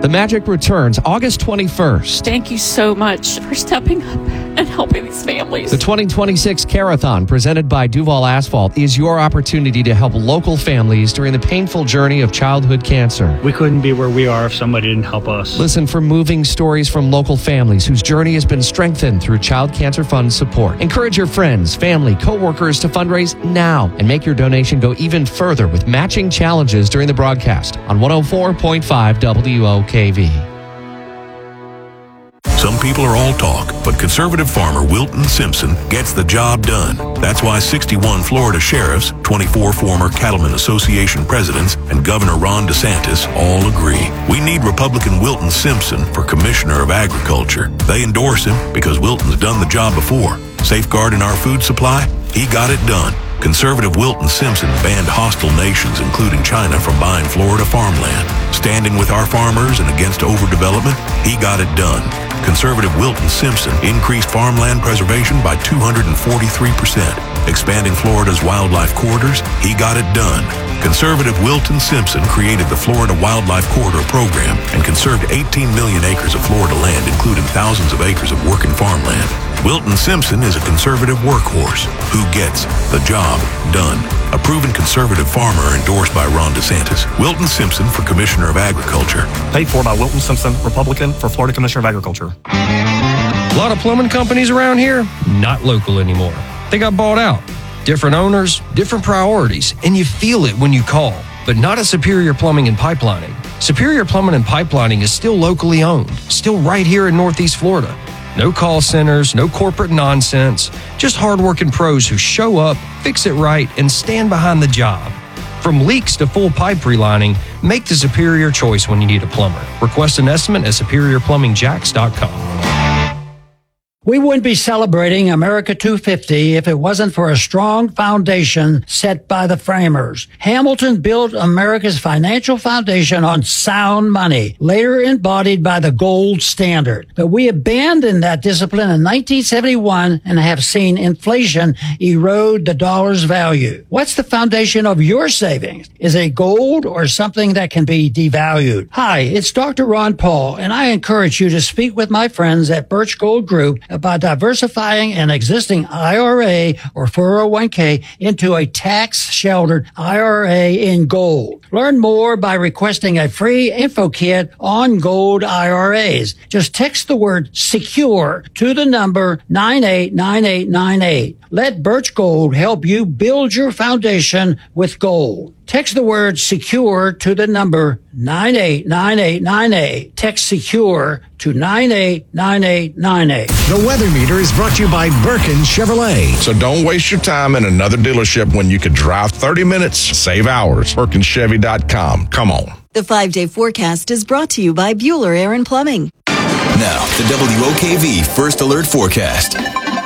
The Magic returns August 21st. Thank you so much for stepping up and helping these families. The 2026 Carathon, presented by Duval Asphalt, is your opportunity to help local families during the painful journey of childhood cancer. We couldn't be where we are if somebody didn't help us. Listen for moving stories from local families whose journey has been strengthened through Child Cancer Fund support. Encourage your friends, family, co-workers to fundraise now and make your donation go even further with matching challenges during the broadcast on 104.5 WOKV. Some people are all talk, but conservative farmer Wilton Simpson gets the job done. That's why 61 Florida sheriffs, 24 former Cattlemen Association presidents, and Governor Ron DeSantis all agree. We need Republican Wilton Simpson for Commissioner of Agriculture. They endorse him because Wilton's done the job before. Safeguarding our food supply? He got it done. Conservative Wilton Simpson banned hostile nations, including China, from buying Florida farmland. Standing with our farmers and against overdevelopment? He got it done. Conservative Wilton Simpson increased farmland preservation by 243%. Expanding Florida's wildlife corridors? He got it done. Conservative Wilton Simpson created the Florida Wildlife Corridor Program and conserved 18 million acres of Florida land, including thousands of acres of working farmland. Wilton Simpson is a conservative workhorse who gets the job done. A proven conservative farmer endorsed by Ron DeSantis. Wilton Simpson for Commissioner of Agriculture. Paid for by Wilton Simpson, Republican, for Florida Commissioner of Agriculture. A lot of plumbing companies around here, not local anymore. They got bought out. Different owners, different priorities, and you feel it when you call. But not at Superior Plumbing and Pipelining. Superior Plumbing and Pipelining is still locally owned, still right here in Northeast Florida. No call centers, no corporate nonsense, just hardworking pros who show up, fix it right, and stand behind the job. From leaks to full pipe relining, make the superior choice when you need a plumber. Request an estimate at superiorplumbingjacks.com. We wouldn't be celebrating America 250 if it wasn't for a strong foundation set by the framers. Hamilton built America's financial foundation on sound money, later embodied by the gold standard. But we abandoned that discipline in 1971 and have seen inflation erode the dollar's value. What's the foundation of your savings? Is it gold or something that can be devalued? Hi, it's Dr. Ron Paul, and I encourage you to speak with my friends at Birch Gold Group about diversifying an existing IRA or 401k into a tax-sheltered IRA in gold. Learn more by requesting a free info kit on gold IRAs. Just text the word SECURE to the number 989898. Let Birch Gold help you build your foundation with gold. Text the word SECURE to the number 989898. Text SECURE to 989898. The Weather Meter is brought to you by Birkin Chevrolet. So don't waste your time in another dealership when you could drive 30 minutes, save hours. BirkinChevy.com. Come on. The 5-day forecast is brought to you by Bueller Air and Plumbing. Now, the WOKV First Alert Forecast.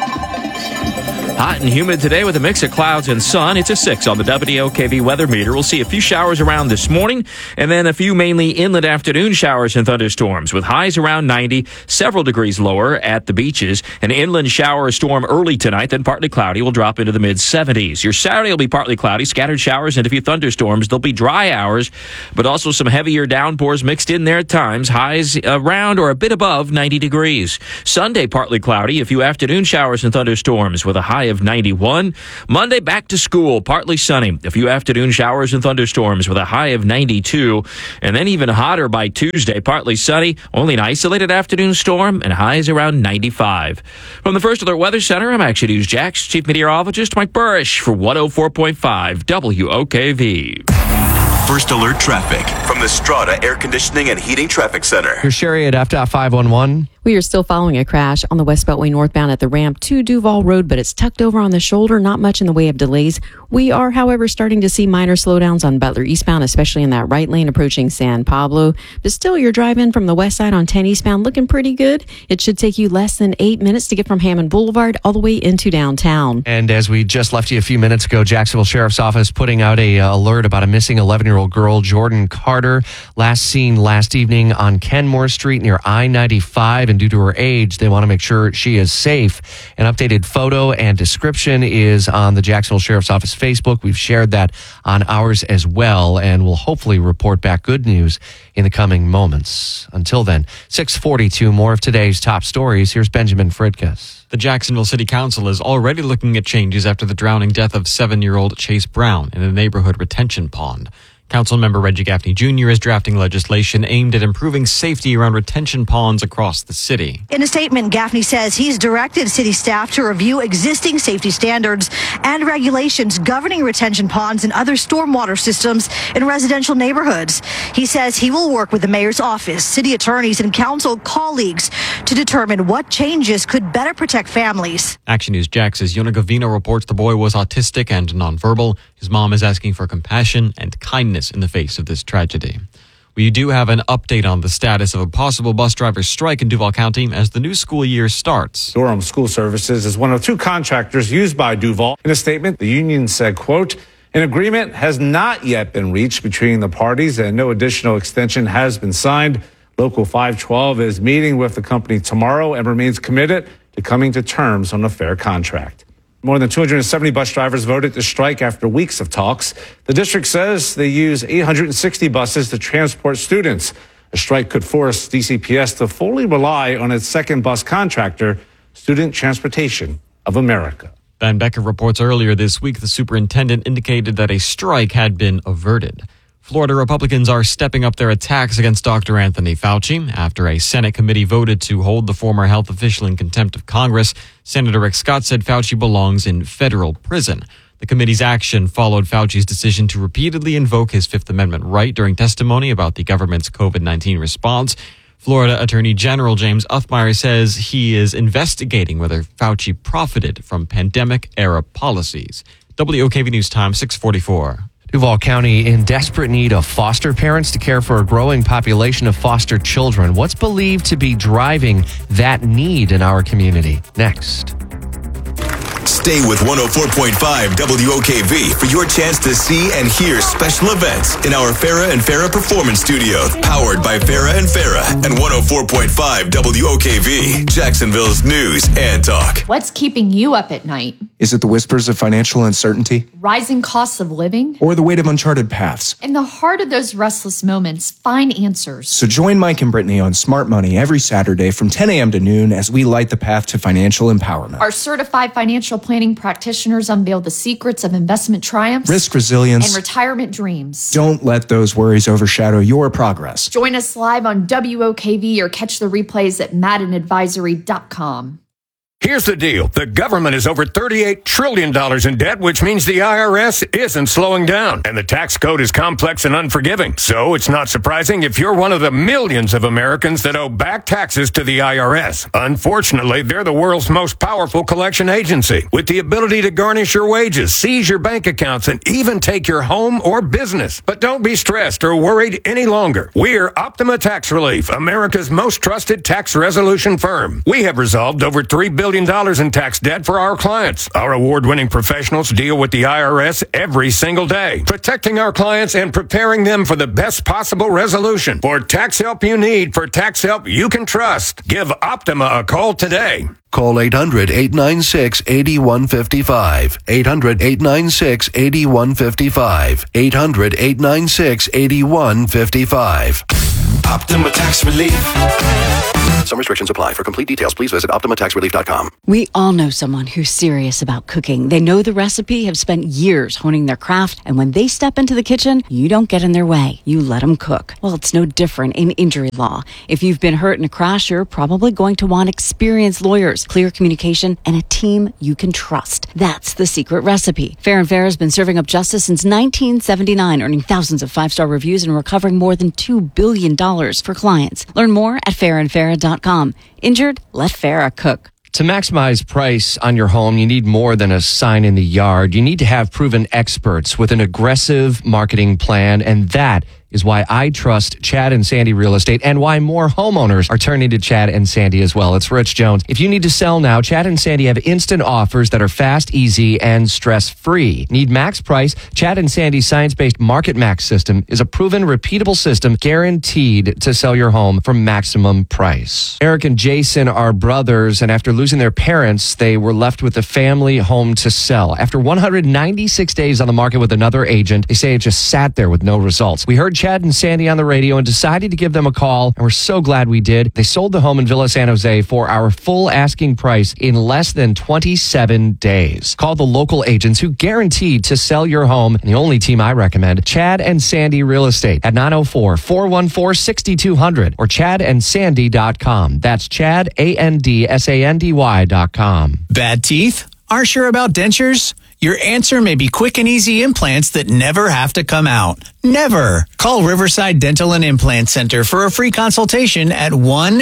Hot and humid today with a mix of clouds and sun. It's a 6 on the WOKV weather meter. We'll see a few showers around this morning and then a few mainly inland afternoon showers and thunderstorms with highs around 90, several degrees lower at the beaches. An inland shower storm early tonight, then partly cloudy. Will drop into the mid-70s. Your Saturday will be partly cloudy, scattered showers and a few thunderstorms. There'll be dry hours, but also some heavier downpours mixed in there at times. Highs around or a bit above 90 degrees. Sunday, partly cloudy, a few afternoon showers and thunderstorms with a high of 91. Monday, back to school, partly sunny. A few afternoon showers and thunderstorms with a high of 92. And then even hotter by Tuesday, partly sunny, only an isolated afternoon storm, and highs around 95. From the First Alert Weather Center, I'm Action News Jax Chief Meteorologist Mike Burrish for 104.5 WOKV. First Alert Traffic from the Strata Air Conditioning and Heating Traffic Center. Your Sherry at FDOT 511. We are still following a crash on the West Beltway northbound at the ramp to Duval Road, but it's tucked over on the shoulder, not much in the way of delays. We are, however, starting to see minor slowdowns on Butler eastbound, especially in that right lane approaching San Pablo. But still, your drive in from the west side on 10 eastbound looking pretty good. It should take you less than 8 minutes to get from Hammond Boulevard all the way into downtown. And as we just left you a few minutes ago, Jacksonville Sheriff's Office putting out a alert about a missing 11-year-old girl, Jordan Carter, last seen last evening on Kenmore Street near I-95 drive, and due to her age, they want to make sure she is safe. An updated photo and description is on the Jacksonville Sheriff's Office Facebook. We've shared that on ours as well, and we'll hopefully report back good news in the coming moments. Until then, 6:42, more of today's top stories. Here's Benjamin Fridkes. The Jacksonville City Council is already looking at changes after the drowning death of 7-year-old Chase Brown in a neighborhood retention pond. Councilmember Reggie Gaffney Jr. is drafting legislation aimed at improving safety around retention ponds across the city. In a statement, Gaffney says he's directed city staff to review existing safety standards and regulations governing retention ponds and other stormwater systems in residential neighborhoods. He says he will work with the mayor's office, city attorneys, and council colleagues to determine what changes could better protect families. Action News Jax's Yona Gavino reports the boy was autistic and nonverbal. His mom is asking for compassion and kindness in the face of this tragedy. We do have an update on the status of a possible bus driver strike in Duval County as the new school year starts. Durham School Services is one of 2 contractors used by Duval. In a statement, the union said, quote, "An agreement has not yet been reached between the parties and no additional extension has been signed. Local 512 is meeting with the company tomorrow and remains committed to coming to terms on a fair contract." More than 270 bus drivers voted to strike after weeks of talks. The district says they use 860 buses to transport students. A strike could force DCPS to fully rely on its second bus contractor, Student Transportation of America. Ben Becker reports earlier this week the superintendent indicated that a strike had been averted. Florida Republicans are stepping up their attacks against Dr. Anthony Fauci. After a Senate committee voted to hold the former health official in contempt of Congress, Senator Rick Scott said Fauci belongs in federal prison. The committee's action followed Fauci's decision to repeatedly invoke his Fifth Amendment right during testimony about the government's COVID-19 response. Florida Attorney General James Uthmire says he is investigating whether Fauci profited from pandemic-era policies. WOKV News Time, 6:44. Duval County in desperate need of foster parents to care for a growing population of foster children. What's believed to be driving that need in our community? Next. Stay with 104.5 WOKV for your chance to see and hear special events in our Farrah and Farrah Performance Studio, powered by Farrah and Farrah and 104.5 WOKV, Jacksonville's news and talk. What's keeping you up at night? Is it the whispers of financial uncertainty? Rising costs of living? Or the weight of uncharted paths? In the heart of those restless moments, find answers. So join Mike and Brittany on Smart Money every Saturday from 10 a.m. to noon as we light the path to financial empowerment. Our certified financial planning practitioners unveil the secrets of investment triumphs, risk resilience, and retirement dreams. Don't let those worries overshadow your progress. Join us live on WOKV or catch the replays at maddenadvisory.com. Here's the deal. The government is over $38 trillion in debt, which means the IRS isn't slowing down. And the tax code is complex and unforgiving. So it's not surprising if you're one of the millions of Americans that owe back taxes to the IRS. Unfortunately, they're the world's most powerful collection agency, with the ability to garnish your wages, seize your bank accounts, and even take your home or business. But don't be stressed or worried any longer. We're Optima Tax Relief, America's most trusted tax resolution firm. We have resolved over $3 billion in tax debt for our clients. Our award-winning professionals deal with the IRS every single day, protecting our clients and preparing them for the best possible resolution. For tax help you need, for tax help you can trust, give Optima a call today. Call 800-896-8155. 800-896-8155. 800-896-8155. Optima Tax Relief. Some restrictions apply. For complete details, please visit OptimaTaxRelief.com. We all know someone who's serious about cooking. They know the recipe, have spent years honing their craft, and when they step into the kitchen, you don't get in their way. You let them cook. Well, it's no different in injury law. If you've been hurt in a crash, you're probably going to want experienced lawyers, clear communication, and a team you can trust. That's the secret recipe. Fair and Fair has been serving up justice since 1979, earning thousands of five-star reviews and recovering more than $2 billion for clients. Learn more at fairandfarrah.com. Injured? Let Farrah cook. To maximize price on your home, you need more than a sign in the yard. You need to have proven experts with an aggressive marketing plan, and that is why I trust Chad and Sandy Real Estate and why more homeowners are turning to Chad and Sandy as well. It's Rich Jones. If you need to sell now, Chad and Sandy have instant offers that are fast, easy, and stress-free. Need max price? Chad and Sandy's science-based Market Max system is a proven, repeatable system guaranteed to sell your home for maximum price. Eric and Jason are brothers, and after losing their parents, they were left with a family home to sell. After 196 days on the market with another agent, they say it just sat there with no results. We heard Chad and Sandy on the radio and decided to give them a call, and we're so glad we did. They sold the home in Villa San Jose for our full asking price in less than 27 days. Call the local agents who guaranteed to sell your home, and the only team I recommend, Chad and Sandy Real Estate at 904-414-6200 or chadandsandy.com. That's Chad, ANDSANDY.com. Bad teeth? Aren't sure about dentures? Your answer may be quick and easy implants that never have to come out. Never. Call Riverside Dental and Implant Center for a free consultation at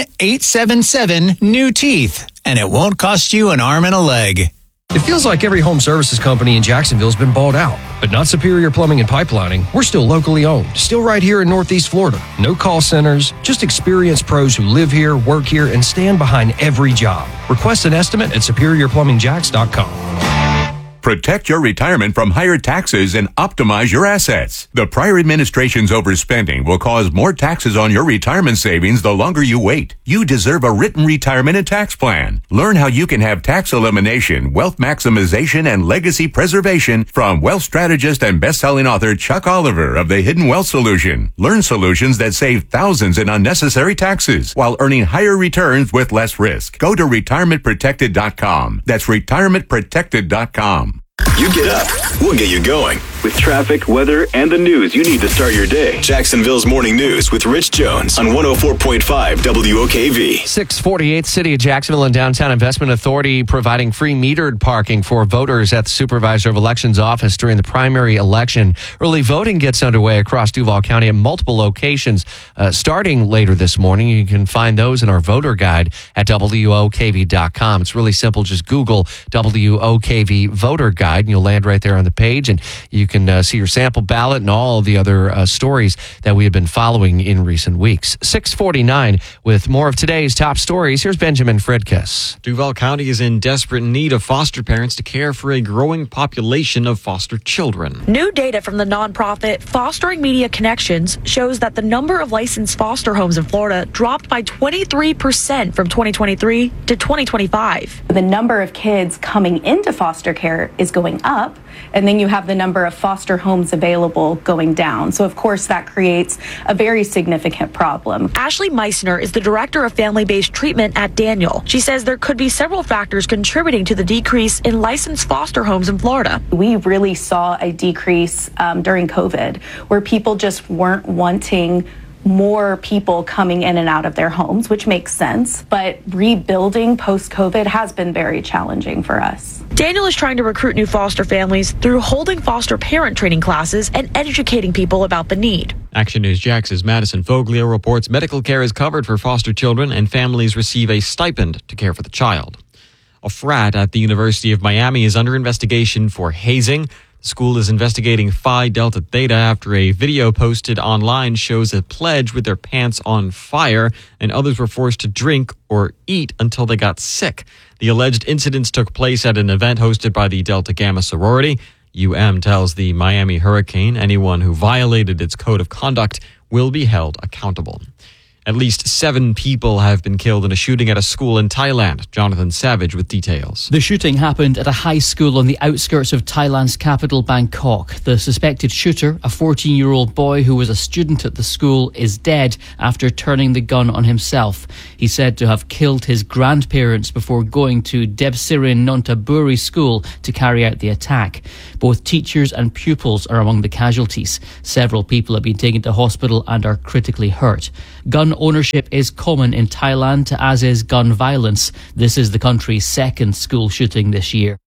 1-877-NEW-TEETH. And it won't cost you an arm and a leg. It feels like every home services company in Jacksonville has been bought out, but not Superior Plumbing and Pipelining. We're still locally owned, still right here in Northeast Florida. No call centers, just experienced pros who live here, work here, and stand behind every job. Request an estimate at SuperiorPlumbingJacks.com. Protect your retirement from higher taxes and optimize your assets. The prior administration's overspending will cause more taxes on your retirement savings the longer you wait. You deserve a written retirement and tax plan. Learn how you can have tax elimination, wealth maximization, and legacy preservation from wealth strategist and best-selling author Chuck Oliver of The Hidden Wealth Solution. Learn solutions that save thousands in unnecessary taxes while earning higher returns with less risk. Go to retirementprotected.com. That's retirementprotected.com. You get up, we'll get you going. With traffic, weather, and the news you need to start your day. Jacksonville's Morning News with Rich Jones on 104.5 WOKV. 648 City of Jacksonville and Downtown Investment Authority providing free metered parking for voters at the Supervisor of Elections office during the primary election. Early voting gets underway across Duval County at multiple locations starting later this morning. You can find those in our voter guide at WOKV.com. It's really simple. Just Google WOKV voter guide and you'll land right there on the page, and you can see your sample ballot and all the other stories that we have been following in recent weeks. 649 with more of today's top stories. Here's Benjamin Fridkiss. Duval County is in desperate need of foster parents to care for a growing population of foster children. New data from the nonprofit Fostering Media Connections shows that the number of licensed foster homes in Florida dropped by 23% from 2023 to 2025. The number of kids coming into foster care is going up, and then you have the number of foster homes available going down. So, of course, that creates a very significant problem. Ashley Meissner is the director of family-based treatment at Daniel. She says there could be several factors contributing to the decrease in licensed foster homes in Florida. We really saw a decrease during COVID, where people just weren't wanting more people coming in and out of their homes, which makes sense. But rebuilding post-COVID has been very challenging for us. Daniel is trying to recruit new foster families through holding foster parent training classes and educating people about the need. Action News Jax's Madison Foglio reports medical care is covered for foster children and families receive a stipend to care for the child. A frat at the University of Miami is under investigation for hazing. The school is investigating Phi Delta Theta after a video posted online shows a pledge with their pants on fire and others were forced to drink or eat until they got sick. The alleged incidents took place at an event hosted by the Delta Gamma sorority. UM tells the Miami Hurricane anyone who violated its code of conduct will be held accountable. At least 7 people have been killed in a shooting at a school in Thailand. Jonathan Savage with details. The shooting happened at a high school on the outskirts of Thailand's capital, Bangkok. The suspected shooter, a 14-year-old boy who was a student at the school, is dead after turning the gun on himself. He's said to have killed his grandparents before going to Debsirin Nontaburi school to carry out the attack. Both teachers and pupils are among the casualties. Several people have been taken to hospital and are critically hurt. Gun ownership is common in Thailand, as is gun violence. This is the country's second school shooting this year.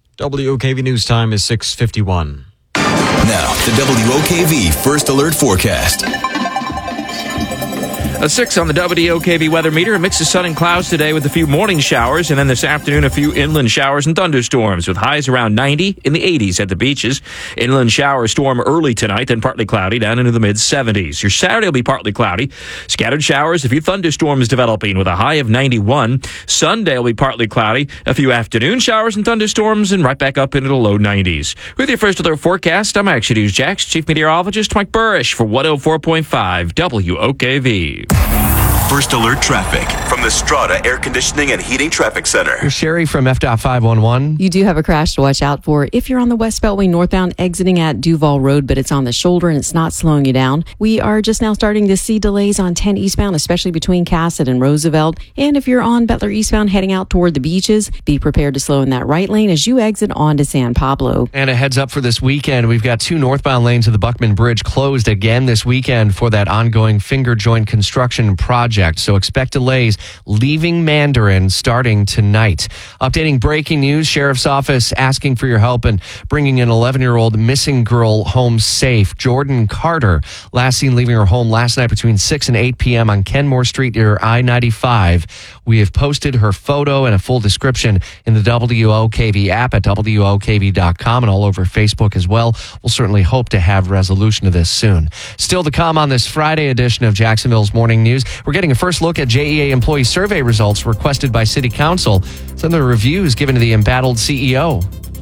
WOKV News Time is 6:51. Now, the WOKV First Alert Forecast. A 6 on the WOKV weather meter. A mix of sun and clouds today with a few morning showers, and then this afternoon a few inland showers and thunderstorms with highs around 90, in the 80s at the beaches. Inland shower storm early tonight, then partly cloudy down into the mid-70s. Your Saturday will be partly cloudy. Scattered showers, a few thunderstorms developing with a high of 91. Sunday will be partly cloudy. A few afternoon showers and thunderstorms, and right back up into the low 90s. With your first alert forecast, I'm Action News Jax Chief Meteorologist Mike Burrish for 104.5 WOKV. First alert traffic from the Strata Air Conditioning and Heating Traffic Center. Here's Sherry from FDOT 511. You do have a crash to watch out for if you're on the West Beltway northbound exiting at Duval Road, but it's on the shoulder and it's not slowing you down. We are just now starting to see delays on 10 eastbound, especially between Cassett and Roosevelt. And if you're on Butler eastbound heading out toward the beaches, be prepared to slow in that right lane as you exit onto San Pablo. And a heads up for this weekend, we've got 2 northbound lanes of the Buckman Bridge closed again this weekend for that ongoing finger joint construction project. So expect delays leaving Mandarin starting tonight. Updating breaking news, Sheriff's Office asking for your help in bringing an 11-year-old missing girl home safe. Jordan Carter, last seen leaving her home last night between 6 and 8 p.m. on Kenmore Street near I-95. We have posted her photo and a full description in the WOKV app at WOKV.com and all over Facebook as well. We'll certainly hope to have resolution to this soon. Still to come on this Friday edition of Jacksonville's Morning News, we're getting a first look at JEA employee survey results requested by City Council. Some of the reviews given to the embattled CEO.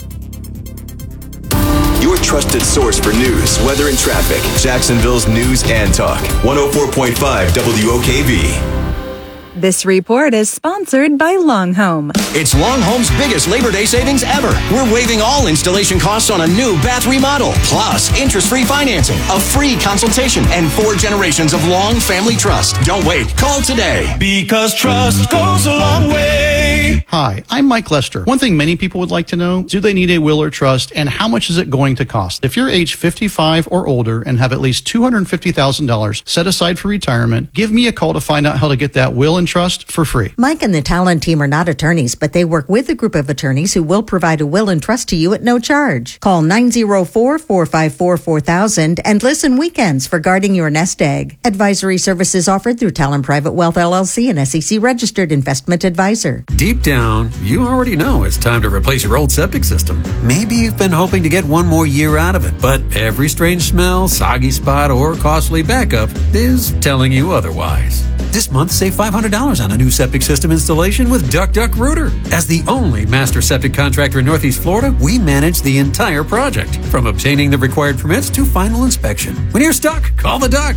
Your trusted source for news, weather, and traffic. Jacksonville's News and Talk. 104.5 WOKV. This report is sponsored by Long Home. It's Long Home's biggest Labor Day savings ever. We're waiving all installation costs on a new bath remodel, plus interest-free financing, a free consultation, and 4 generations of Long family trust. Don't wait. Call today. Because trust goes a long way. Hi, I'm Mike Lester. One thing many people would like to know, do they need a will or trust, and how much is it going to cost? If you're age 55 or older and have at least $250,000 set aside for retirement, give me a call to find out how to get that will and trust for free. Mike and the Talon team are not attorneys, but they work with a group of attorneys who will provide a will and trust to you at no charge. Call 904-454-4000 and listen weekends for guarding your nest egg. Advisory services offered through Talon Private Wealth LLC, an SEC registered investment advisor. Deep down, you already know it's time to replace your old septic system. Maybe you've been hoping to get one more year out of it, but every strange smell, soggy spot, or costly backup is telling you otherwise. This month, save $500 on a new septic system installation with Duck Duck Rooter. As the only master septic contractor in Northeast Florida, we manage the entire project, from obtaining the required permits to final inspection. When you're stuck, call the Duck,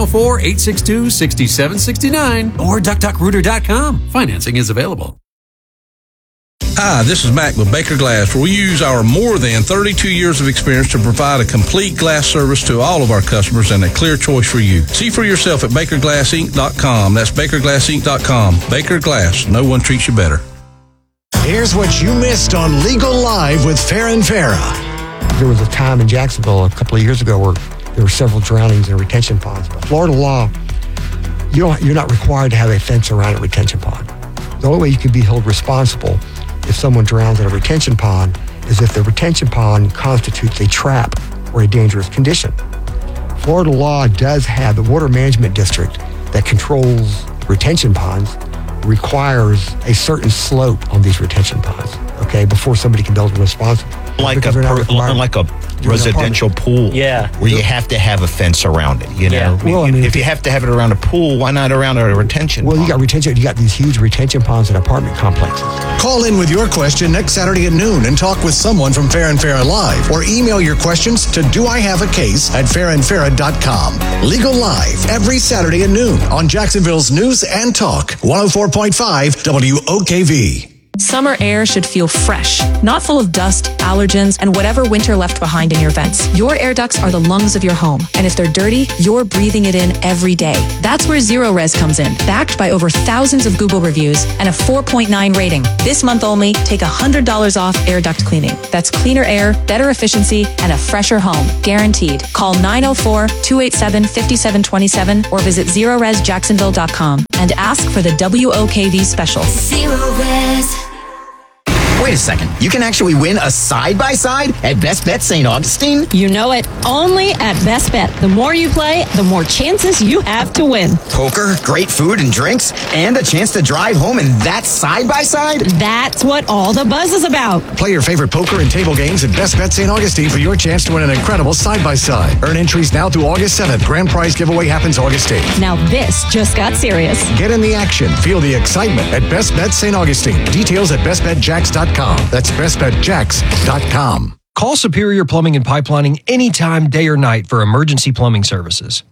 904-862-6769 or duckduckrooter.com. Financing is available. Hi, this is Mac with Baker Glass, where we use our more than 32 years of experience to provide a complete glass service to all of our customers and a clear choice for you. See for yourself at BakerGlassInc.com. That's BakerGlassInc.com. Baker Glass. No one treats you better. Here's what you missed on Legal Live with Farrah and Farrah. There was a time in Jacksonville a couple of years ago where there were several drownings in retention ponds. But Florida law, you're not required to have a fence around a retention pond. The only way you can be held responsible if someone drowns in a retention pond is if the retention pond constitutes a trap or a dangerous condition. Florida law does have the Water Management District that controls retention ponds requires a certain slope on these retention ponds, okay, before somebody can be held responsible. Like a residential pool, where you have to have a fence around it. You know, well, if you have to have it around a pool, why not around a retention? Well, you got these huge retention ponds in apartment complexes. Call in with your question next Saturday at noon and talk with someone from Farrah and Farrah Live, or email your questions to doihaveacase@farrahandfarrah.com. Legal Live every Saturday at noon on Jacksonville's News and Talk 104.5 WOKV. Summer air should feel fresh, not full of dust, allergens, and whatever winter left behind in your vents. Your air ducts are the lungs of your home, and if they're dirty, you're breathing it in every day. That's where ZeroRez comes in, backed by over thousands of Google reviews and a 4.9 rating. This month only, take $100 off air duct cleaning. That's cleaner air, better efficiency, and a fresher home, guaranteed. Call 904-287-5727 or visit ZeroRezJacksonville.com and ask for the WOKV special. ZeroRez. Wait a second. You can actually win a side-by-side at Best Bet St. Augustine? You know it. Only at Best Bet. The more you play, the more chances you have to win. Poker, great food and drinks, and a chance to drive home in that side-by-side? That's what all the buzz is about. Play your favorite poker and table games at Best Bet St. Augustine for your chance to win an incredible side-by-side. Earn entries now through August 7th. Grand prize giveaway happens August 8th. Now this just got serious. Get in the action. Feel the excitement at Best Bet St. Augustine. Details at bestbetjacks.com. That's bestbetjacks.com. Call Superior Plumbing and Pipelining anytime, day or night for emergency plumbing services.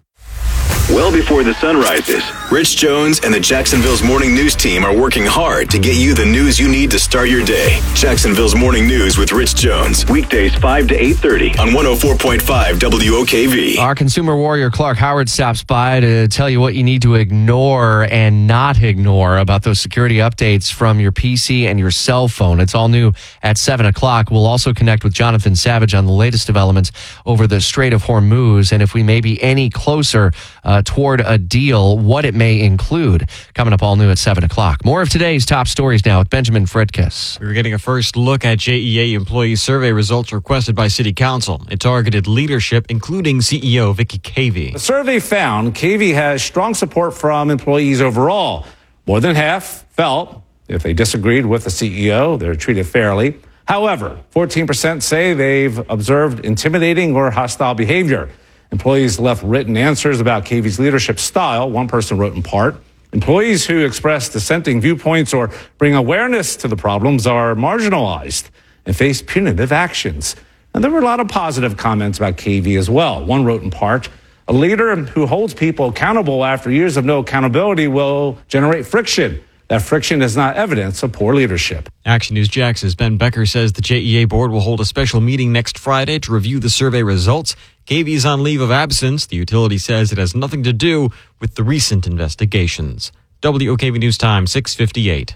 Well before the sun rises, Rich Jones and the Jacksonville's Morning News team are working hard to get you the news you need to start your day. Jacksonville's Morning News with Rich Jones. Weekdays 5 to 8:30 on 104.5 WOKV. Our consumer warrior Clark Howard stops by to tell you what you need to ignore and not ignore about those security updates from your PC and your cell phone. It's all new at 7 o'clock. We'll also connect with Jonathan Savage on the latest developments over the Strait of Hormuz and if we may be any closer toward a deal, what it may include. Coming up all new at 7 o'clock. More of today's top stories now with Benjamin Fredkiss. We were getting a first look at JEA employee survey results requested by City Council. It targeted leadership, including CEO Vicky Cavey. The survey found Cavey has strong support from employees overall. More than half felt if they disagreed with the CEO, they're treated fairly. However, 14% say they've observed intimidating or hostile behavior. Employees left written answers about Cavey's leadership style. One person wrote in part, employees who express dissenting viewpoints or bring awareness to the problems are marginalized and face punitive actions. And there were a lot of positive comments about Cavey as well. One wrote in part, a leader who holds people accountable after years of no accountability will generate friction. That friction is not evidence of poor leadership. Action News Jax's Ben Becker says the JEA board will hold a special meeting next Friday to review the survey results. Cavey is on leave of absence. The utility says it has nothing to do with the recent investigations. WOKV News Time, 6:58.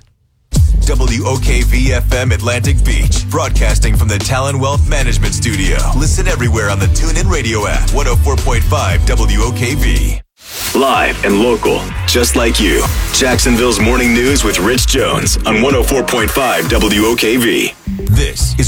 WOKV FM Atlantic Beach, broadcasting from the Talon Wealth Management Studio. Listen everywhere on the TuneIn Radio app, 104.5 WOKV. Live and local, just like you. Jacksonville's Morning News with Rich Jones on 104.5 WOKV. This is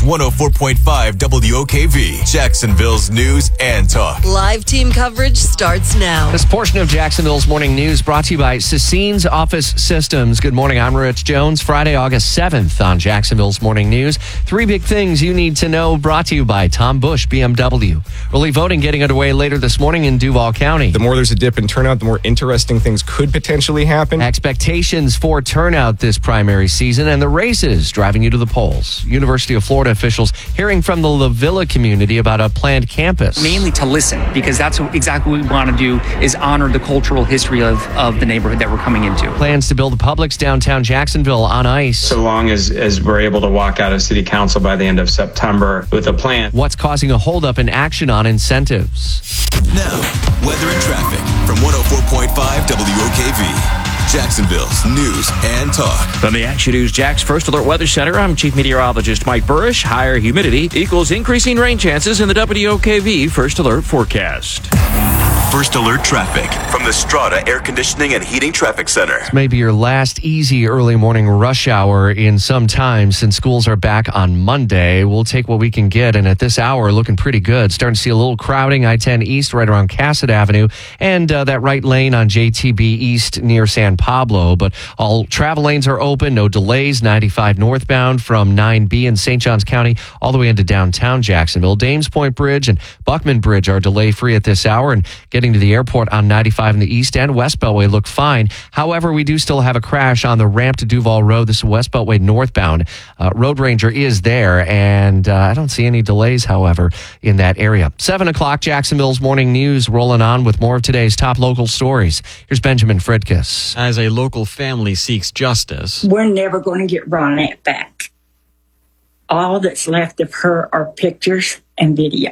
104.5 WOKV, Jacksonville's News and Talk. Live team coverage starts now. This portion of Jacksonville's Morning News brought to you by Sassine's Office Systems. Good morning, I'm Rich Jones. Friday, August 7th on Jacksonville's Morning News. 3 big things you need to know brought to you by Tom Bush BMW. Early voting getting underway later this morning in Duval County. The more there's a dip in turnout, the more interesting things could potentially happen. Expectations for turnout this primary season and the races driving you to the polls. University of Florida officials hearing from the La Villa community about a planned campus. Mainly to listen, because that's exactly what we want to do, is honor the cultural history of the neighborhood that we're coming into. Plans to build a Publix downtown Jacksonville on ice. So long as we're able to walk out of City Council by the end of September with a plan. What's causing a holdup in action on incentives? Now, weather and traffic from 104.5 WOKV. Jacksonville's News and Talk. From the Action News Jax First Alert Weather Center, I'm Chief Meteorologist Mike Burrish. Higher humidity equals increasing rain chances in the WOKV First Alert forecast. First Alert traffic from the Strata Air Conditioning and Heating Traffic Center. This may be your last easy early morning rush hour in some time since schools are back on Monday. We'll take what we can get, and at this hour, looking pretty good. Starting to see a little crowding I-10 East right around Cassett Avenue and that right lane on JTB East near San Pablo. But all travel lanes are open, no delays. 95 northbound from 9B in St. Johns County all the way into downtown Jacksonville. Dames Point Bridge and Buckman Bridge are delay-free at this hour, and getting to the airport on 95 in the east and West Beltway look fine. However, we do still have a crash on the ramp to Duval Road. This is West Beltway northbound. Road Ranger is there, and I don't see any delays, however, in that area. 7 o'clock, Jacksonville's Morning News rolling on with more of today's top local stories. Here's Benjamin Fredkiss. As a local family seeks justice. We're never going to get Ronette back. All that's left of her are pictures and video.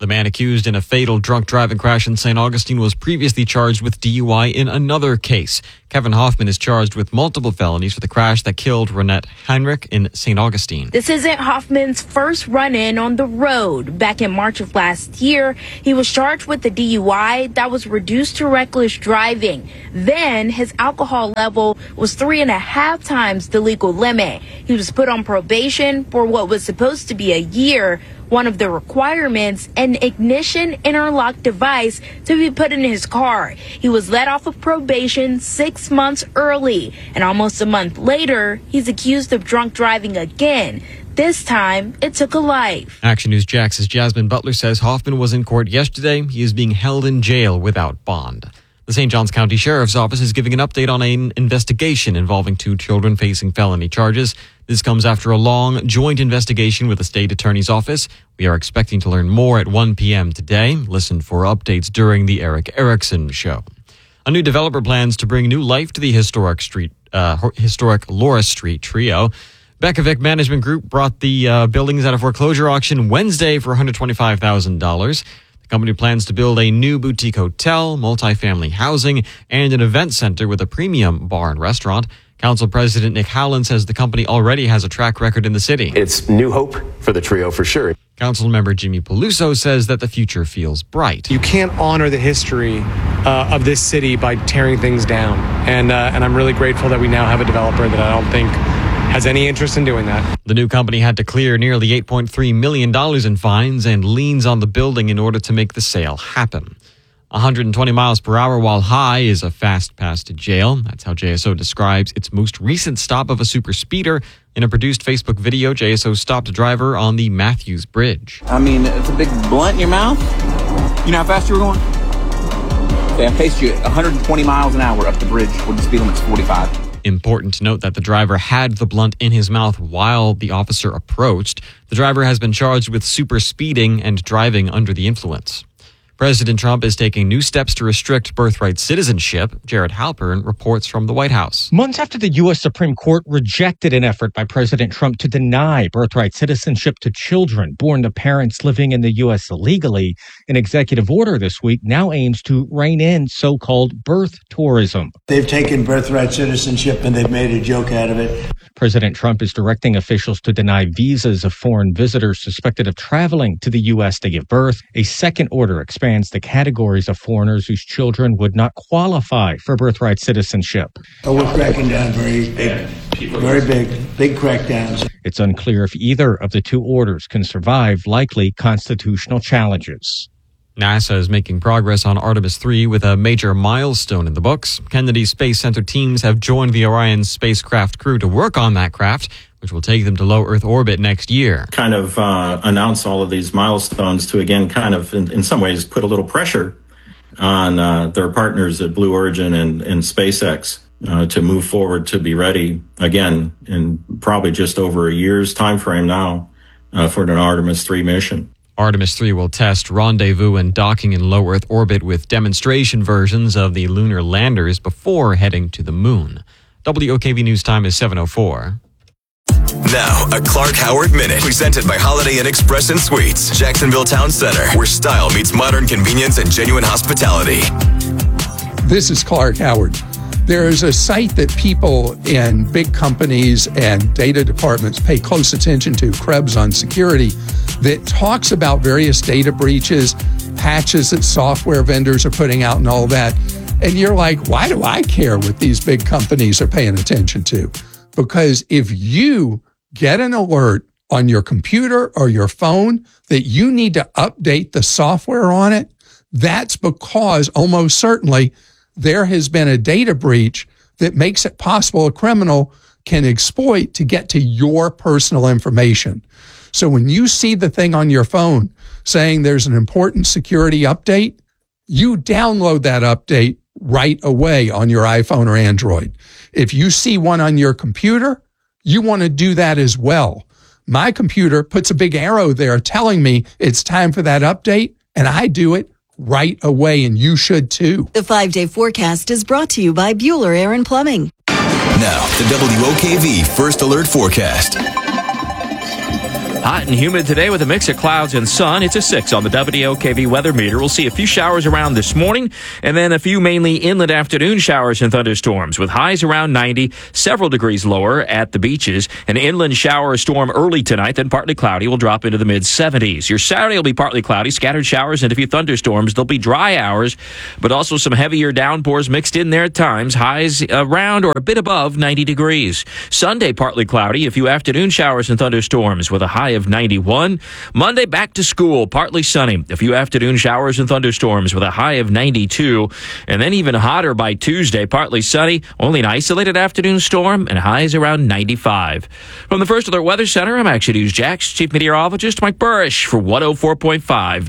The man accused in a fatal drunk driving crash in St. Augustine was previously charged with DUI in another case. Kevin Hoffman is charged with multiple felonies for the crash that killed Renette Heinrich in St. Augustine. This isn't Hoffman's first run-in on the road. Back in March of last year, he was charged with a DUI that was reduced to reckless driving. Then his alcohol level was 3.5 times the legal limit. He was put on probation for what was supposed to be a year. One of the requirements, an ignition interlock device to be put in his car. He was let off of probation 6 months early, and almost a month later, he's accused of drunk driving again. This time, it took a life. Action News Jax's Jasmine Butler says Hoffman was in court yesterday. He is being held in jail without bond. The St. Johns County Sheriff's Office is giving an update on an investigation involving 2 children facing felony charges. This comes after a long joint investigation with the state attorney's office. We are expecting to learn more at 1 p.m. today. Listen for updates during the Eric Erickson Show. A new developer plans to bring new life to the historic Laura Street trio. Bekovic Management Group brought the buildings at a foreclosure auction Wednesday for $125,000. The company plans to build a new boutique hotel, multifamily housing, and an event center with a premium bar and restaurant. Council President Nick Howland says the company already has a track record in the city. It's new hope for the trio for sure. Council member Jimmy Peluso says that the future feels bright. You can't honor the history of this city by tearing things down. And I'm really grateful that we now have a developer that I don't think has any interest in doing that. The new company had to clear nearly $8.3 million in fines and liens on the building in order to make the sale happen. 120 miles per hour while high is a fast pass to jail. That's how JSO describes its most recent stop of a super speeder. In a produced Facebook video, JSO stopped a driver on the Matthews Bridge. I mean, it's a big blunt in your mouth. You know how fast you were going? Okay, I paced you 120 miles an hour up the bridge when the speed limit's 45. Important to note that the driver had the blunt in his mouth while the officer approached. The driver has been charged with super speeding and driving under the influence. President Trump is taking new steps to restrict birthright citizenship. Jared Halpern reports from the White House. Months after the U.S. Supreme Court rejected an effort by President Trump to deny birthright citizenship to children born to parents living in the U.S. illegally, an executive order this week now aims to rein in so-called birth tourism. They've taken birthright citizenship and they've made a joke out of it. President Trump is directing officials to deny visas of foreign visitors suspected of traveling to the U.S. to give birth. A second order expands the categories of foreigners whose children would not qualify for birthright citizenship. Oh, we're cracking down very big crackdowns. It's unclear if either of the two orders can survive likely constitutional challenges. NASA is making progress on Artemis 3 with a major milestone in the books. Kennedy Space Center teams have joined the Orion spacecraft crew to work on that craft, which will take them to low Earth orbit next year. Kind of announce all of these milestones to, again, kind of in some ways put a little pressure on their partners at Blue Origin and SpaceX to move forward, to be ready again in probably just over a year's time frame now for an Artemis 3 mission. Artemis 3 will test rendezvous and docking in low Earth orbit with demonstration versions of the lunar landers before heading to the moon. WOKV News Time is 7:04. Now, a Clark Howard Minute, presented by Holiday Inn Express and Suites, Jacksonville Town Center, where style meets modern convenience and genuine hospitality. This is Clark Howard. There is a site that people in big companies and data departments pay close attention to, Krebs on Security, that talks about various data breaches, patches that software vendors are putting out and all that. And you're like, why do I care what these big companies are paying attention to? Because if you get an alert on your computer or your phone that you need to update the software on it, that's because almost certainly there has been a data breach that makes it possible a criminal can exploit to get to your personal information. So when you see the thing on your phone saying there's an important security update, you download that update right away on your iPhone or Android. If you see one on your computer, you want to do that as well. My computer puts a big arrow there telling me it's time for that update, and I do it right away, and you should too. The 5-day forecast is brought to you by Bueller Air & Plumbing. Now, the WOKV First Alert Forecast. Hot and humid today with a mix of clouds and sun. It's a 6 on the WOKV weather meter. We'll see a few showers around this morning and then a few mainly inland afternoon showers and thunderstorms with highs around 90, several degrees lower at the beaches. An inland shower storm early tonight, then partly cloudy. Will drop into the mid-70s. Your Saturday will be partly cloudy, scattered showers and a few thunderstorms. There'll be dry hours, but also some heavier downpours mixed in there at times. Highs around or a bit above 90 degrees. Sunday, partly cloudy, a few afternoon showers and thunderstorms with a high of 91. Monday, back to school, partly sunny. A few afternoon showers and thunderstorms with a high of 92. And then even hotter by Tuesday, partly sunny, only an isolated afternoon storm, and highs around 95. From the First Alert Weather Center, I'm Action News Jax Chief Meteorologist Mike Burrish for 104.5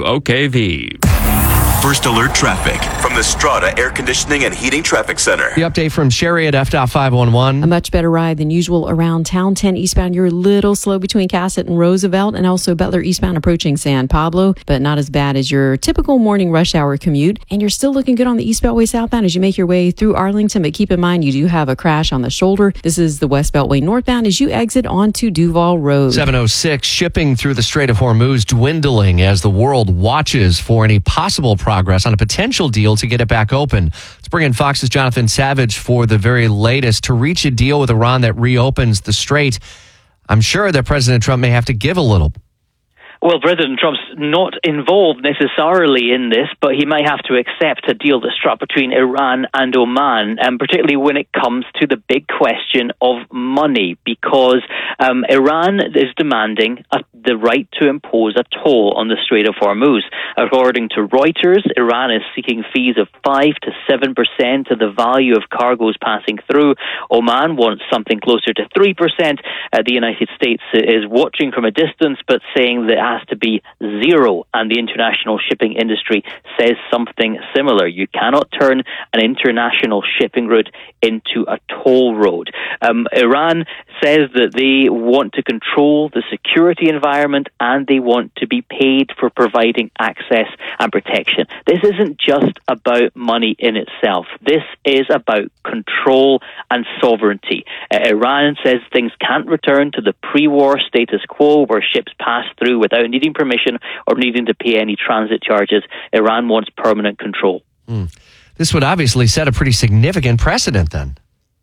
WOKV. First Alert Traffic from the Strata Air Conditioning and Heating Traffic Center. The update from Sherry at F.511. A much better ride than usual around town. 10 eastbound, you're a little slow between Cassett and Roosevelt, and also Butler eastbound approaching San Pablo, but not as bad as your typical morning rush hour commute. And you're still looking good on the East Beltway southbound as you make your way through Arlington, but keep in mind you do have a crash on the shoulder. This is the West Beltway northbound as you exit onto Duval Road. 706, shipping through the Strait of Hormuz dwindling as the world watches for any possible progress on a potential deal to get it back open. Let's bring in Fox's Jonathan Savage for the very latest. To reach a deal with Iran that reopens the strait, I'm sure that President Trump may have to give a little. Well, President Trump's not involved necessarily in this, but he may have to accept a deal that's struck between Iran and Oman, and particularly when it comes to the big question of money, because Iran is demanding the right to impose a toll on the Strait of Hormuz. According to Reuters, Iran is seeking fees of 5 to 7% of the value of cargoes passing through. Oman wants something closer to 3%. The United States is watching from a distance, but saying that has to be zero, and the international shipping industry says something similar. You cannot turn an international shipping route into a toll road. Iran says that they want to control the security environment and they want to be paid for providing access and protection. This isn't just about money in itself. This is about control and sovereignty. Iran says things can't return to the pre-war status quo where ships pass through without needing permission or needing to pay any transit charges. Iran wants permanent control. This would obviously set a pretty significant precedent then.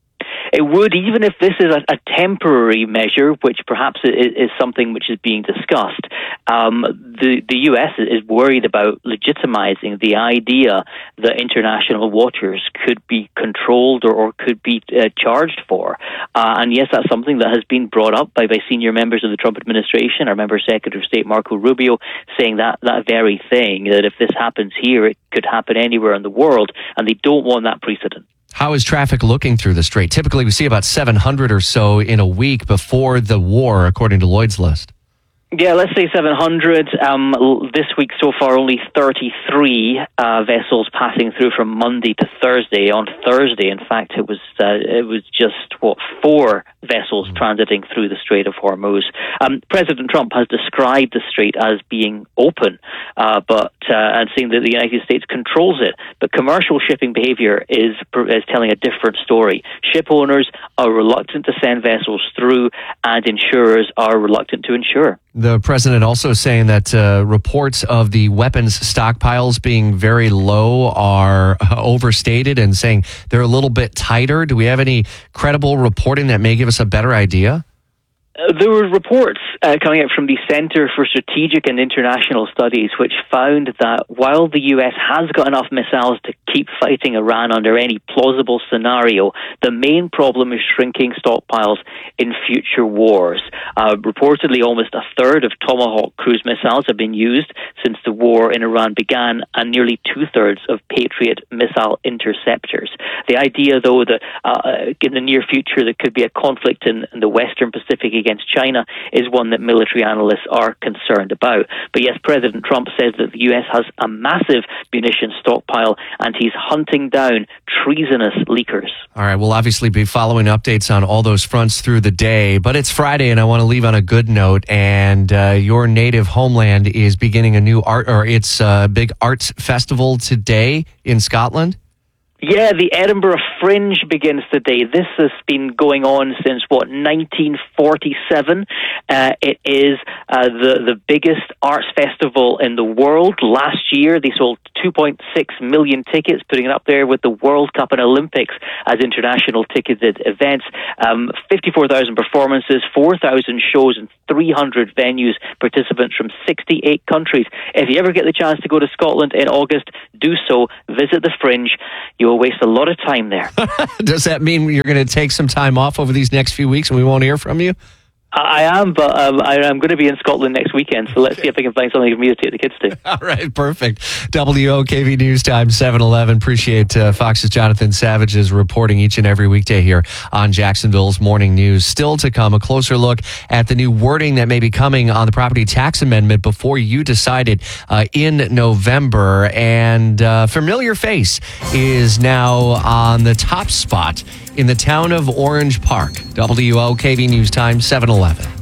It would, even if this is a temporary measure, which perhaps is something which is being discussed. The U.S. is worried about legitimizing the idea that international waters could be controlled or could be charged for. And yes, that's something that has been brought up by senior members of the Trump administration. Our member Secretary of State Marco Rubio saying that very thing, that if this happens here, it could happen anywhere in the world, and they don't want that precedent. How is traffic looking through the strait? Typically, we see about 700 or so in a week before the war, according to Lloyd's List. Yeah, let's say 700. This week so far, only 33 vessels passing through from Monday to Thursday. On Thursday, in fact, it was just 4 vessels transiting through the Strait of Hormuz. President Trump has described the strait as being open, but and saying that the United States controls it. But commercial shipping behavior is telling a different story. Ship owners are reluctant to send vessels through, and insurers are reluctant to insure. The president also saying that reports of the weapons stockpiles being very low are overstated, and saying they're a little bit tighter. Do we have any credible reporting that may give us a better idea? There were reports coming out from the Center for Strategic and International Studies which found that while the U.S. has got enough missiles to keep fighting Iran under any plausible scenario, the main problem is shrinking stockpiles in future wars. Reportedly, almost a third of Tomahawk cruise missiles have been used since the war in Iran began, and nearly 2/3 of Patriot missile interceptors. The idea, though, that in the near future there could be a conflict in the Western Pacific against China is one that military analysts are concerned about. But yes, President Trump says that the U.S. has a massive munitions stockpile and he's hunting down treasonous leakers. All right, we'll obviously be following updates on all those fronts through the day, but it's Friday and I want to leave on a good note, and your native homeland is beginning a new big arts festival today in Scotland. Yeah, the Edinburgh Fringe begins today. This has been going on since, 1947. It is the biggest arts festival in the world. Last year, they sold 2.6 million tickets, putting it up there with the World Cup and Olympics as international ticketed events. 54,000 performances, 4,000 shows, and 300 venues, participants from 68 countries. If you ever get the chance to go to Scotland in August, do so. Visit the Fringe. You will waste a lot of time there. Does that mean you're going to take some time off over these next few weeks and we won't hear from you? I am, but I'm going to be in Scotland next weekend, so let's see if I can find something for me to take the kids to. All right, perfect. WOKV News Time 7:11. Appreciate Fox's Jonathan Savage's reporting each and every weekday here on Jacksonville's Morning News. Still to come, a closer look at the new wording that may be coming on the property tax amendment before you decided in November. And familiar face is now on the top spot in the town of Orange Park. WOKV News Time 7:11.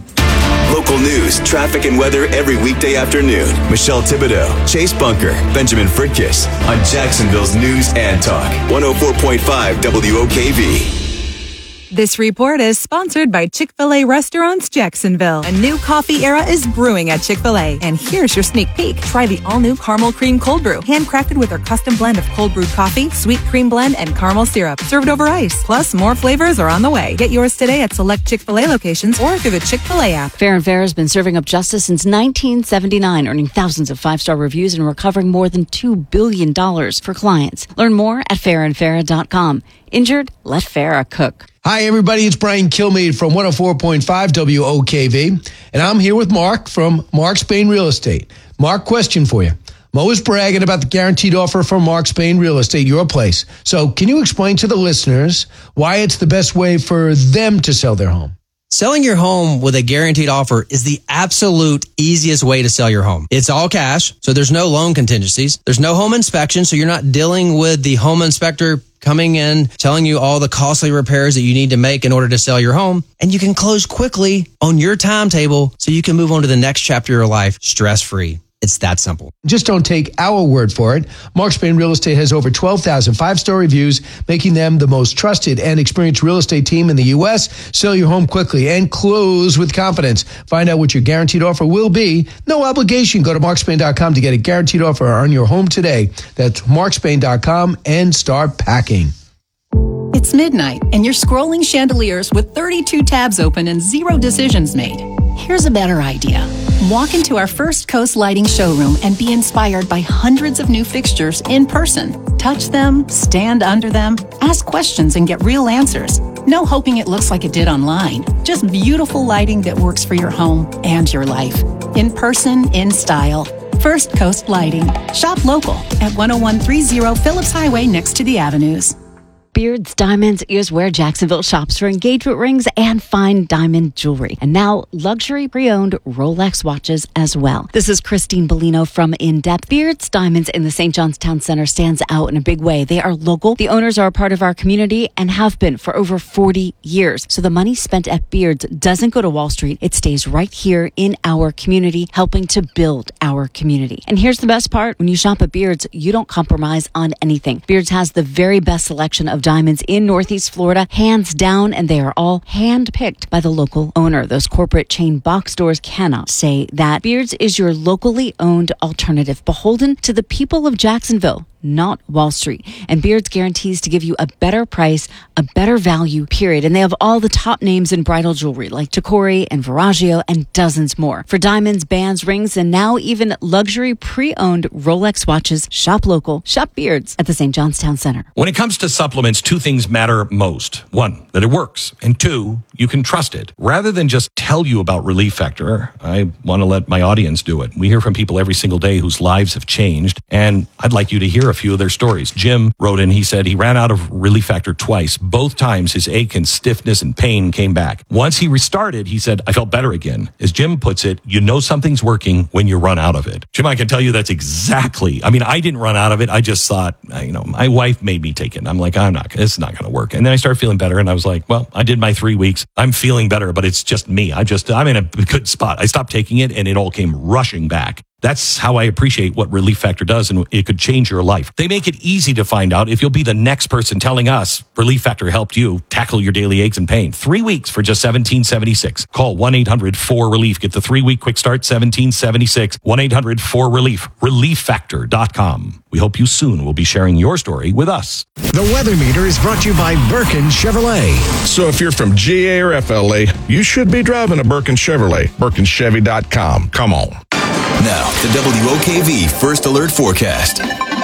Local news, traffic, and weather every weekday afternoon. Michelle Thibodeau, Chase Bunker, Benjamin Fritkiss on Jacksonville's News and Talk. 104.5 WOKV. This report is sponsored by Chick-fil-A Restaurants Jacksonville. A new coffee era is brewing at Chick-fil-A. And here's your sneak peek. Try the all-new Caramel Cream Cold Brew, handcrafted with our custom blend of cold brewed coffee, sweet cream blend, and caramel syrup, served over ice. Plus, more flavors are on the way. Get yours today at select Chick-fil-A locations or through the Chick-fil-A app. Fair and Fair has been serving up justice since 1979, earning thousands of five-star reviews and recovering more than $2 billion for clients. Learn more at fairandfarah.com. Injured? Let Farah cook. Hi, everybody. It's Brian Kilmeade from 104.5 WOKV, and I'm here with Mark from Mark Spain Real Estate. Mark, question for you. I'm always bragging about the guaranteed offer from Mark Spain Real Estate, your place. So can you explain to the listeners why it's the best way for them to sell their home? Selling your home with a guaranteed offer is the absolute easiest way to sell your home. It's all cash, so there's no loan contingencies. There's no home inspection, so you're not dealing with the home inspector coming in, telling you all the costly repairs that you need to make in order to sell your home. And you can close quickly on your timetable so you can move on to the next chapter of your life stress-free. It's that simple. Just don't take our word for it. Mark Spain Real Estate has over 12,000 five-star reviews, making them the most trusted and experienced real estate team in the U.S. Sell your home quickly and close with confidence. Find out what your guaranteed offer will be. No obligation. Go to markspain.com to get a guaranteed offer on your home today. That's markspain.com and start packing. It's midnight and you're scrolling chandeliers with 32 tabs open and 0 decisions made. Here's a better idea. Walk into our First Coast Lighting showroom and be inspired by hundreds of new fixtures in person. Touch them, stand under them, ask questions and get real answers. No hoping it looks like it did online. Just beautiful lighting that works for your home and your life. In person, in style. First Coast Lighting. Shop local at 10130 Phillips Highway next to the Avenues. Beards Diamonds is where Jacksonville shops for engagement rings and fine diamond jewelry. And now luxury pre-owned Rolex watches as well. This is Christine Bellino from In Depth. Beards Diamonds in the St. John's Town Center stands out in a big way. They are local. The owners are a part of our community and have been for over 40 years. So the money spent at Beards doesn't go to Wall Street. It stays right here in our community, helping to build our community. And here's the best part. When you shop at Beards, you don't compromise on anything. Beards has the very best selection of diamonds in Northeast Florida, hands down, and they are all hand-picked by the local owner. Those corporate chain box stores cannot say that. Beards is your locally owned alternative, beholden to the people of Jacksonville, not Wall Street. And Beards guarantees to give you a better price, a better value, period. And they have all the top names in bridal jewelry like Tacori and Verragio and dozens more. For diamonds, bands, rings, and now even luxury pre-owned Rolex watches, shop local, shop Beards at the St. John's Town Center. When it comes to supplements, 2 things matter most. 1, that it works. And 2, you can trust it. Rather than just tell you about Relief Factor, I want to let my audience do it. We hear from people every single day whose lives have changed, and I'd like you to hear a few of their stories. Jim wrote in, he said he ran out of Relief Factor twice. Both times his ache and stiffness and pain came back. Once he restarted, he said, I felt better again. As Jim puts it, you know something's working when you run out of it. Jim, I can tell you that's exactly, I didn't run out of it. I just thought, my wife made me take it. I'm like, it's not going to work. And then I started feeling better and I was like, well, I did my 3 weeks. I'm feeling better, but it's just me. I'm in a good spot. I stopped taking it and it all came rushing back. That's how I appreciate what Relief Factor does, and it could change your life. They make it easy to find out if you'll be the next person telling us Relief Factor helped you tackle your daily aches and pain. 3 weeks for just $17.76. Call 1-800-4RELIEF. Get the 3-week quick start, $17.76. 1-800-4RELIEF. ReliefFactor.com. We hope you soon will be sharing your story with us. The Weather Meter is brought to you by Birkin Chevrolet. So if you're from GA or FLA, you should be driving a Birkin Chevrolet. BirkinChevy.com. Come on. Now, the WOKV First Alert Forecast.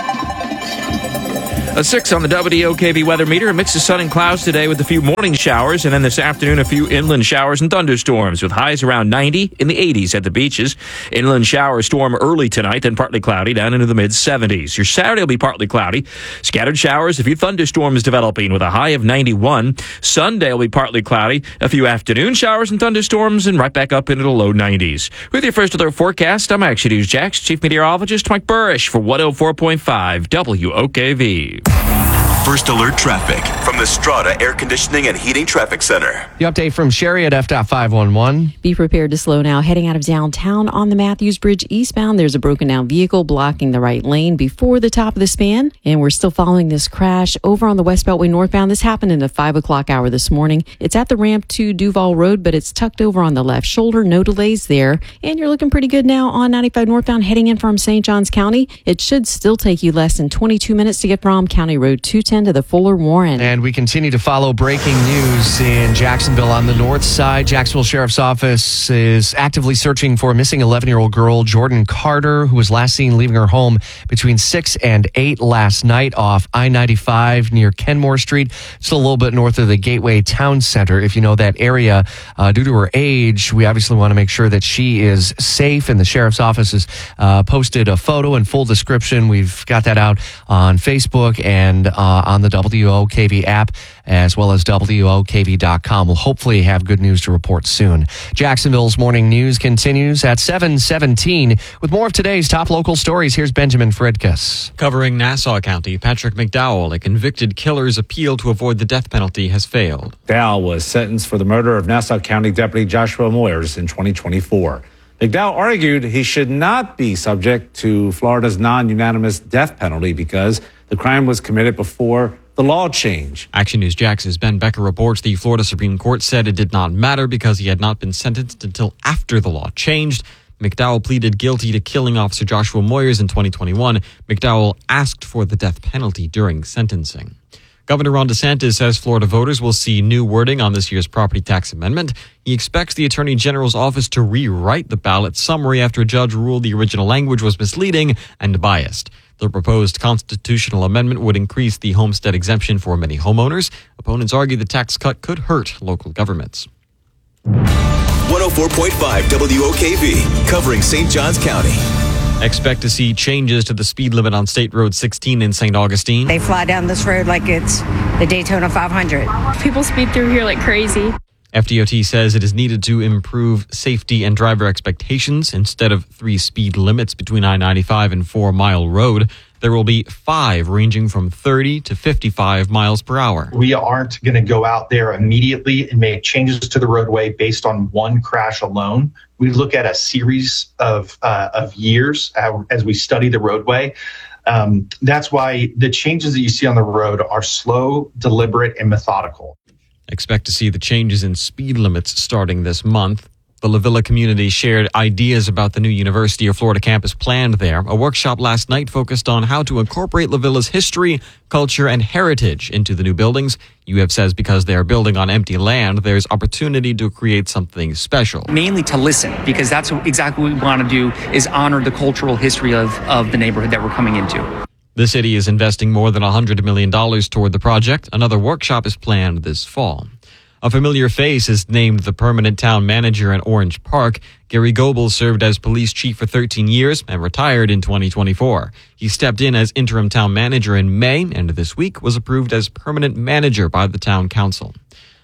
A 6 on the WOKV weather meter. A mix of sun and clouds today with a few morning showers. And then this afternoon, a few inland showers and thunderstorms with highs around 90 in the 80s at the beaches. Inland shower storm early tonight, then partly cloudy down into the mid-70s. Your Saturday will be partly cloudy. Scattered showers, a few thunderstorms developing with a high of 91. Sunday will be partly cloudy. A few afternoon showers and thunderstorms and right back up into the low 90s. With your First Alert forecast, I'm Action News Jax Chief Meteorologist Mike Burrish for 104.5 WOKV. First Alert Traffic from the Strata Air Conditioning and Heating Traffic Center. The update from Sherry at F.511. Be prepared to slow now. Heading out of downtown on the Matthews Bridge eastbound, there's a broken down vehicle blocking the right lane before the top of the span. And we're still following this crash over on the West Beltway northbound. This happened in the 5 o'clock hour this morning. It's at the ramp to Duval Road, but it's tucked over on the left shoulder. No delays there. And you're looking pretty good now on 95 northbound heading in from St. Johns County. It should still take you less than 22 minutes to get from County Road 210 to the Fuller Warren. And we continue to follow breaking news in Jacksonville on the north side. Jacksonville Sheriff's Office is actively searching for a missing 11-year-old girl, Jordan Carter, who was last seen leaving her home between 6 and 8 last night off I-95 near Kenmore Street. Just a little bit north of the Gateway Town Center. If you know that area, due to her age, we obviously want to make sure that she is safe, and the Sheriff's Office has posted a photo and full description. We've got that out on Facebook and on the WOKV app, as well as WOKV.com. We'll hopefully have good news to report soon. Jacksonville's morning news continues at 7:17. With more of today's top local stories, here's Benjamin Fridkus. Covering Nassau County, Patrick McDowell, a convicted killer's appeal to avoid the death penalty has failed. McDowell was sentenced for the murder of Nassau County Deputy Joshua Moyers in 2024. McDowell argued he should not be subject to Florida's non-unanimous death penalty because the crime was committed before the law change. Action News Jax's Ben Becker reports the Florida Supreme Court said it did not matter because he had not been sentenced until after the law changed. McDowell pleaded guilty to killing Officer Joshua Moyers in 2021. McDowell asked for the death penalty during sentencing. Governor Ron DeSantis says Florida voters will see new wording on this year's property tax amendment. He expects the Attorney General's office to rewrite the ballot summary after a judge ruled the original language was misleading and biased. The proposed constitutional amendment would increase the homestead exemption for many homeowners. Opponents argue the tax cut could hurt local governments. 104.5 WOKV, covering St. Johns County. Expect to see changes to the speed limit on State Road 16 in St. Augustine. They fly down this road like it's the Daytona 500. People speed through here like crazy. FDOT says it is needed to improve safety and driver expectations. Instead of 3 speed limits between I-95 and 4 Mile Road, there will be 5 ranging from 30 to 55 miles per hour. We aren't going to go out there immediately and make changes to the roadway based on one crash alone. We look at a series of years as we study the roadway. That's why the changes that you see on the road are slow, deliberate, and methodical. Expect to see the changes in speed limits starting this month. The La Villa community shared ideas about the new University of Florida campus planned there. A workshop last night focused on how to incorporate La Villa's history, culture, and heritage into the new buildings. UF says because they are building on empty land, there's opportunity to create something special. Mainly to listen, because that's exactly what we want to do, is honor the cultural history of the neighborhood that we're coming into. The city is investing more than $100 million toward the project. Another workshop is planned this fall. A familiar face is named the permanent town manager in Orange Park. Gary Goebel served as police chief for 13 years and retired in 2024. He stepped in as interim town manager in May and this week was approved as permanent manager by the town council.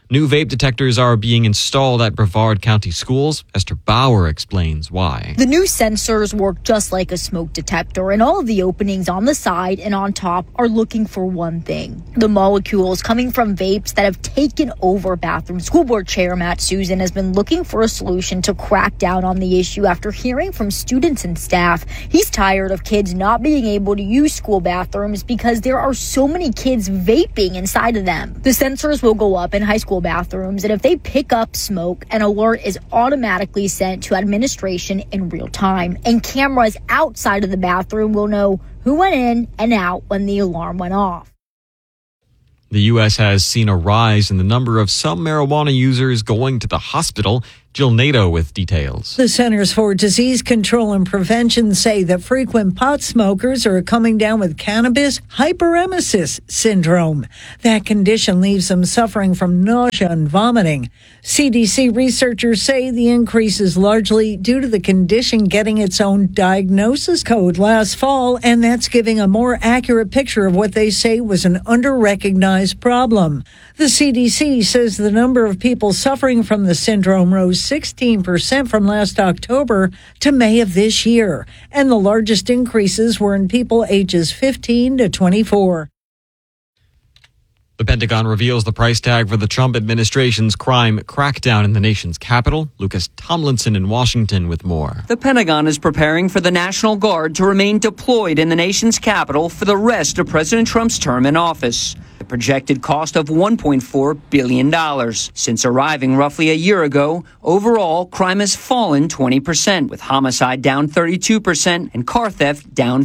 New vape detectors are being installed at Brevard County schools. Esther Bauer explains why. The new sensors work just like a smoke detector, and all of the openings on the side and on top are looking for one thing: the molecules coming from vapes that have taken over bathrooms. School Board Chair Matt Susan has been looking for a solution to crack down on the issue after hearing from students and staff. He's tired of kids not being able to use school bathrooms because there are so many kids vaping inside of them. The sensors will go up in high school bathrooms, and if they pick up smoke, an alert is automatically sent to administration in real time, and cameras outside of the bathroom will know who went in and out when the alarm went off. The U.S. has seen a rise in the number of some marijuana users going to the hospital. Jill Nato with details. The Centers for Disease Control and Prevention say that frequent pot smokers are coming down with cannabis hyperemesis syndrome. That condition leaves them suffering from nausea and vomiting. CDC researchers say the increase is largely due to the condition getting its own diagnosis code last fall, and that's giving a more accurate picture of what they say was an under-recognized problem. The CDC says the number of people suffering from the syndrome rose 16% from last October to May of this year, and the largest increases were in people ages 15 to 24. The Pentagon reveals the price tag for the Trump administration's crime crackdown in the nation's capital. Lucas Tomlinson in Washington with more. The Pentagon is preparing for the National Guard to remain deployed in the nation's capital for the rest of President Trump's term in office. The projected cost of $1.4 billion. Since arriving roughly a year ago, overall crime has fallen 20%, with homicide down 32% and car theft down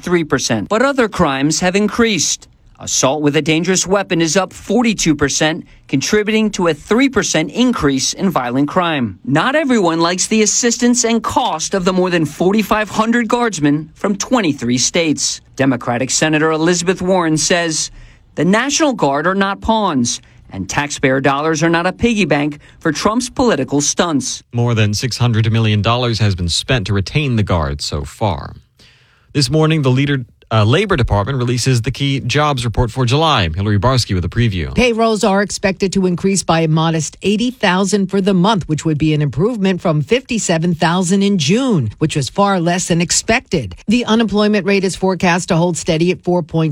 53%. But other crimes have increased. Assault with a dangerous weapon is up 42%, contributing to a 3% increase in violent crime. Not everyone likes the assistance and cost of the more than 4,500 guardsmen from 23 states. Democratic Senator Elizabeth Warren says the National Guard are not pawns, and taxpayer dollars are not a piggy bank for Trump's political stunts. More than $600 million has been spent to retain the Guard so far. This morning, the Labor Department releases the key jobs report for July. Hillary Barsky with a preview. Payrolls are expected to increase by a modest 80,000 for the month, which would be an improvement from 57,000 in June, which was far less than expected. The unemployment rate is forecast to hold steady at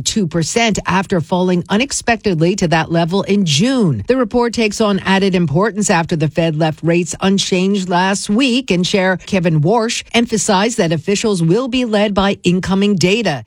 4.2% after falling unexpectedly to that level in June. The report takes on added importance after the Fed left rates unchanged last week, and Chair Kevin Warsh emphasized that officials will be led by incoming data.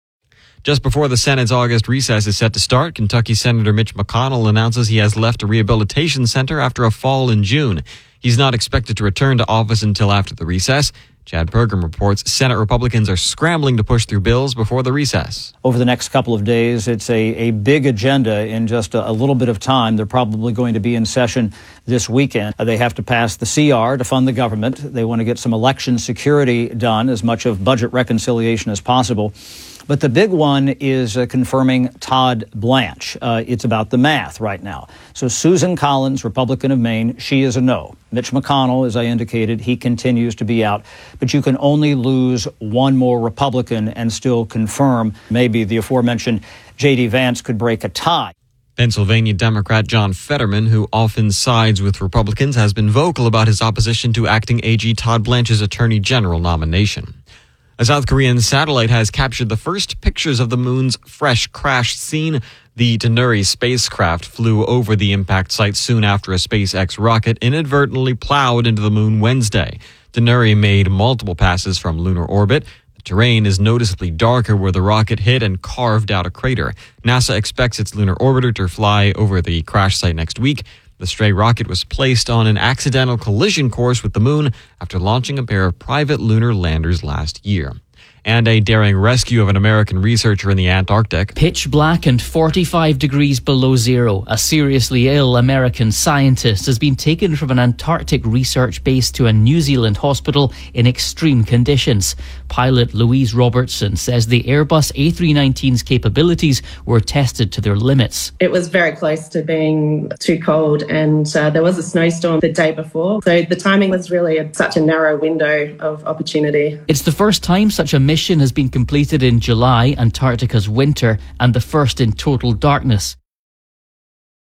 Just before the Senate's August recess is set to start, Kentucky Senator Mitch McConnell announces he has left a rehabilitation center after a fall in June. He's not expected to return to office until after the recess. Chad Pergram reports Senate Republicans are scrambling to push through bills before the recess. Over the next couple of days, it's a big agenda in just a little bit of time. They're probably going to be in session this weekend. They have to pass the CR to fund the government. They want to get some election security done, as much of budget reconciliation as possible. But the big one is confirming Todd Blanche. It's about the math right now. So Susan Collins, Republican of Maine, she is a no. Mitch McConnell, as I indicated, he continues to be out. But you can only lose one more Republican and still confirm. Maybe the aforementioned J.D. Vance could break a tie. Pennsylvania Democrat John Fetterman, who often sides with Republicans, has been vocal about his opposition to acting AG Todd Blanche's Attorney General nomination. A South Korean satellite has captured the first pictures of the moon's fresh crash scene. The Danuri spacecraft flew over the impact site soon after a SpaceX rocket inadvertently plowed into the moon Wednesday. Danuri made multiple passes from lunar orbit. The terrain is noticeably darker where the rocket hit and carved out a crater. NASA expects its lunar orbiter to fly over the crash site next week. The stray rocket was placed on an accidental collision course with the moon after launching a pair of private lunar landers last year. And a daring rescue of an American researcher in the Antarctic. Pitch black and 45 degrees below zero. A seriously ill American scientist has been taken from an Antarctic research base to a New Zealand hospital in extreme conditions. Pilot Louise Robertson says the Airbus A319's capabilities were tested to their limits. It was very close to being too cold, and there was a snowstorm the day before. So the timing was really such a narrow window of opportunity. It's the first time such a mission has been completed in July, Antarctica's winter, and the first in total darkness.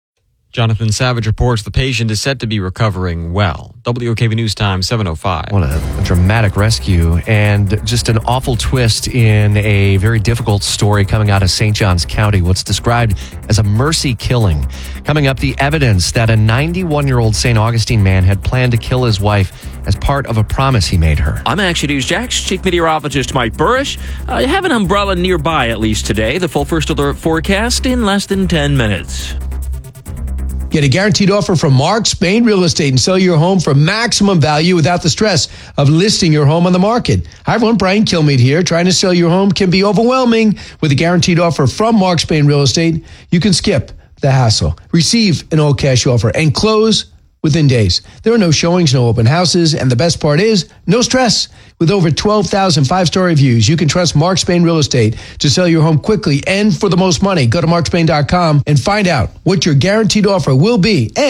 Jonathan Savage reports the patient is said to be recovering well. WOKV News Time, 7:05. What a dramatic rescue and just an awful twist in a very difficult story coming out of St. Johns County, what's described as a mercy killing. Coming up, the evidence that a 91-year-old St. Augustine man had planned to kill his wife as part of a promise he made her. I'm Action News Jax Chief Meteorologist Mike Burrish. Have an umbrella nearby at least today. The full first alert forecast in less than 10 minutes. Get a guaranteed offer from Mark Spain Real Estate and sell your home for maximum value without the stress of listing your home on the market. Hi everyone, Brian Kilmeade here. Trying to sell your home can be overwhelming. With a guaranteed offer from Mark Spain Real Estate, you can skip the hassle, receive an all-cash offer, and close within days. There are no showings, no open houses, and the best part is, no stress. With over 12,000 five-star reviews, you can trust Mark Spain Real Estate to sell your home quickly and for the most money. Go to markspain.com and find out what your guaranteed offer will be.